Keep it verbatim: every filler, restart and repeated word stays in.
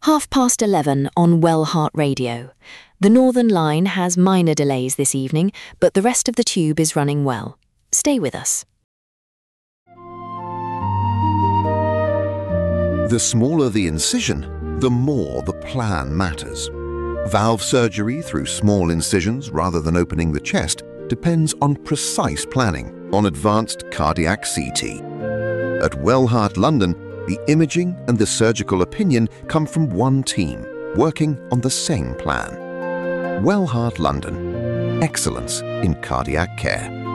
Half past eleven on Wellheart Radio. The Northern Line has minor delays this evening, but the rest of the tube is running well. Stay with us. The smaller the incision, the more the plan matters. Valve surgery through small incisions rather than opening the chest depends on precise planning on advanced cardiac C T. At Wellheart London, the imaging and the surgical opinion come from one team, working on the same plan. Wellheart London. Excellence in cardiac care.